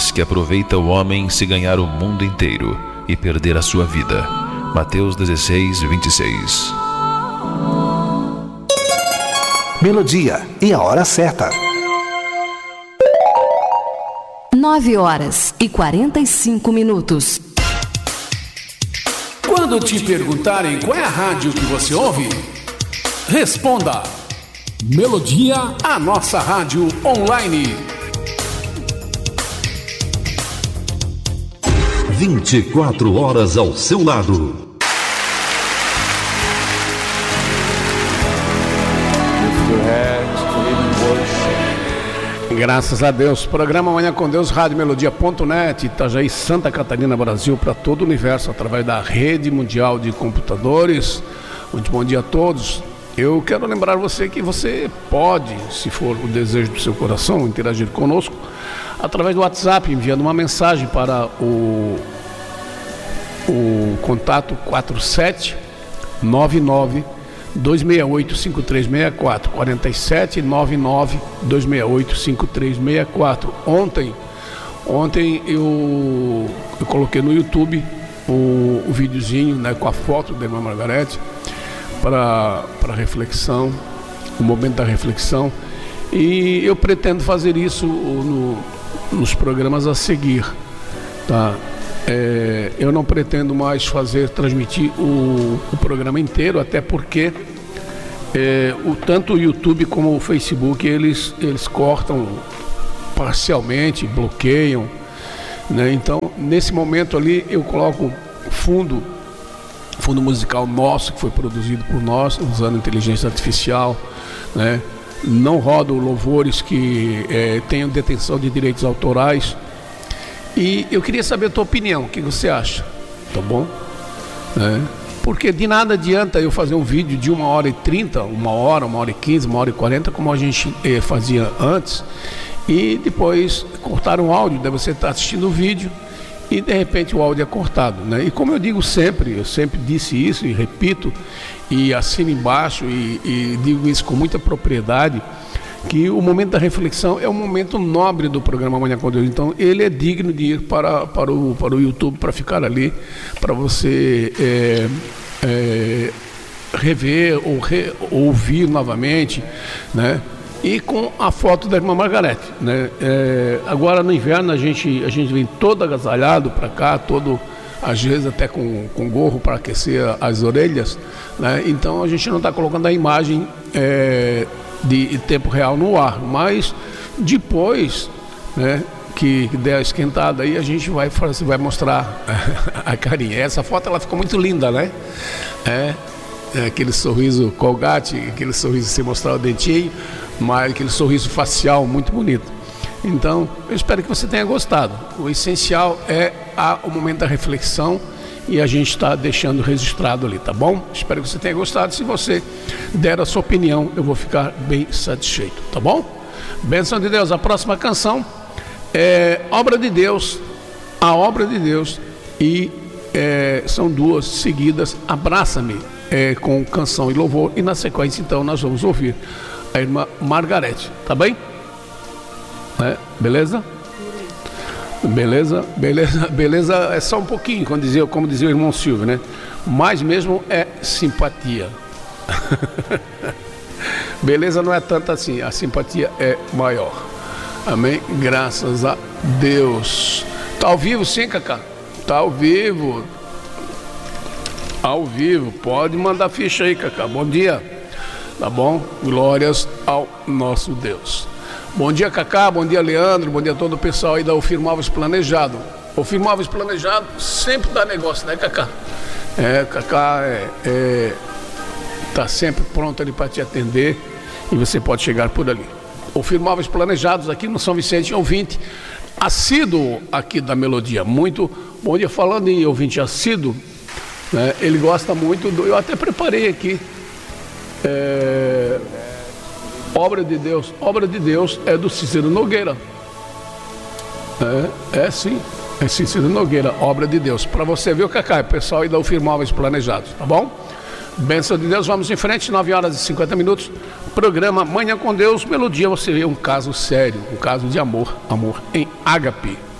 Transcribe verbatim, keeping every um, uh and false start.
diz que aproveita o homem se ganhar o mundo inteiro e perder a sua vida. Mateus dezesseis, vinte e seis. Melodia e a hora certa. nove horas e quarenta e cinco minutos. Quando te perguntarem qual é a rádio que você ouve, responda: Melodia, a nossa rádio online. vinte e quatro horas ao seu lado. Graças a Deus. Programa Manhã com Deus, rádio melodia ponto net, Itajaí, Santa Catarina, Brasil, para todo o universo, através da rede mundial de computadores. Muito bom dia a todos. Eu quero lembrar você que você pode, se for o desejo do seu coração, interagir conosco através do WhatsApp, enviando uma mensagem para o, o contato quatro sete nove nove dois seis oito cinco três seis quatro, quatro sete nove nove dois seis oito cinco três seis quatro. Ontem, ontem eu, eu coloquei no YouTube o, o videozinho, né, com a foto da irmã Margarete para para reflexão, o momento da reflexão, e eu pretendo fazer isso no, nos programas a seguir, tá? É, eu não pretendo mais fazer, transmitir o, o programa inteiro, até porque é, o, tanto o YouTube como o Facebook, eles, eles cortam parcialmente, bloqueiam, né? Então, nesse momento ali, eu coloco fundo, fundo musical nosso, que foi produzido por nós, usando inteligência artificial, né? Não rodo louvores que é, tenham detenção de direitos autorais. E eu queria saber a tua opinião, o que você acha, tá bom? É, porque de nada adianta eu fazer um vídeo de uma hora e trinta, uma hora, uma hora e quinze, uma hora e quarenta, como a gente eh, fazia antes, e depois cortar um áudio, daí você está assistindo o vídeo e de repente o áudio é cortado, né? E como eu digo sempre, eu sempre disse isso e repito, e assino embaixo e, e digo isso com muita propriedade, que o momento da reflexão é um momento nobre do programa Manhã com Deus. Então ele é digno de ir para, para, o, para o YouTube, para ficar ali, para você é, é, rever ou re, ouvir novamente, né? E com a foto da irmã Margarete, né? É, agora no inverno a gente, a gente vem todo agasalhado para cá, todo, às vezes até com, com gorro para aquecer as orelhas, né? Então a gente não está colocando a imagem é, de tempo real no ar, mas depois, né, que, que der a esquentada aí, a gente vai, vai mostrar a carinha. Essa foto ela ficou muito linda, né? É, é aquele sorriso Colgate, aquele sorriso sem mostrar o dentinho, mas aquele sorriso facial muito bonito. Então, eu espero que você tenha gostado. O essencial é a, o momento da reflexão, e a gente está deixando registrado ali, tá bom? Espero que você tenha gostado. Se você der a sua opinião, eu vou ficar bem satisfeito, tá bom? Bênção de Deus. A próxima canção é Obra de Deus, a Obra de Deus, e é, são duas seguidas, Abraça-me, é, com canção e louvor, e na sequência então nós vamos ouvir a irmã Margarete, tá bem? É, beleza? Beleza, beleza, beleza é só um pouquinho, como dizia, como dizia o irmão Silvio, né? Mas mesmo é simpatia. Beleza não é tanto assim, a simpatia é maior. Amém? Graças a Deus. Tá ao vivo sim, Cacá? Tá ao vivo. Ao vivo, pode mandar ficha aí, Cacá. Bom dia. Tá bom? Glórias ao nosso Deus. Bom dia, Cacá, bom dia, Leandro, bom dia a todo o pessoal aí da Ofir Móveis Planejado. Ofir Móveis Planejado sempre dá negócio, né, Cacá? É, Cacá é, é, tá sempre pronto ali para te atender e você pode chegar por ali. Ofir Móveis Planejados aqui no São Vicente, ouvinte assíduo aqui da Melodia. Muito bom dia, falando em ouvinte assíduo, né, ele gosta muito do... Eu até preparei aqui. É... Obra de Deus, Obra de Deus é do Cícero Nogueira. É, é sim, é Cícero Nogueira, Obra de Deus. Para você ver o Cacá, é pessoal aí da Ofir Móveis Planejados, tá bom? Bênção de Deus, vamos em frente, nove horas e cinquenta minutos. Programa Manhã com Deus, Melodia, você vê um caso sério, um caso de amor, amor em ágape.